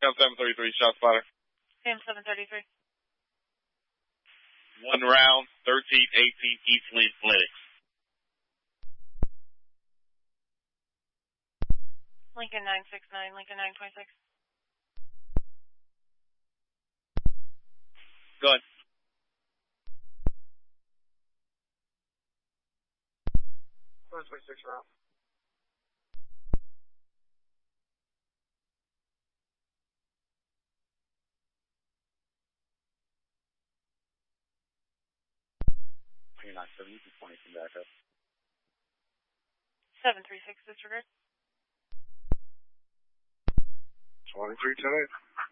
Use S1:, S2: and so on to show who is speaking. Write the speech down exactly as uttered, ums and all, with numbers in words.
S1: Cam seven thirty-three, shot spotter.
S2: Cam seven thirty-three.
S1: One round, thirteen eighteen, East Lynn, Lennox.
S2: Lincoln nine six nine, Lincoln nine twenty-six.
S1: Go ahead.
S3: one twenty-six round.
S1: twenty-nine seventy, twenty, come back up.
S2: seven three six, disregard.
S3: twenty-three ten eight.